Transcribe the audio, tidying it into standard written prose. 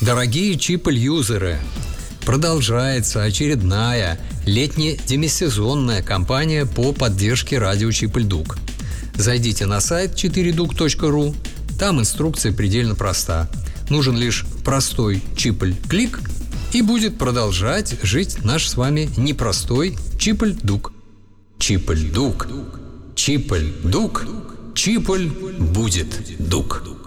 Дорогие Чипль-юзеры, продолжается очередная летне-демисезонная кампания по поддержке радио Чипль-Дук. Зайдите на сайт 4duк.ru, там инструкция предельно проста. Нужен лишь простой Чипль-клик, и будет продолжать жить наш с вами непростой Чипль-Дук. Чипль-Дук, Чипль-Дук, Чипль будет Дук.